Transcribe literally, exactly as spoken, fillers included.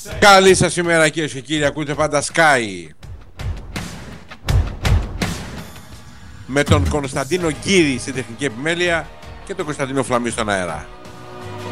Καλή σας ημέρα κυρίες και κύριοι, ακούτε πάντα Sky με τον Κωνσταντίνο Γκύρη στην τεχνική επιμέλεια και τον Κωνσταντίνο Φλαμή στον αέρα.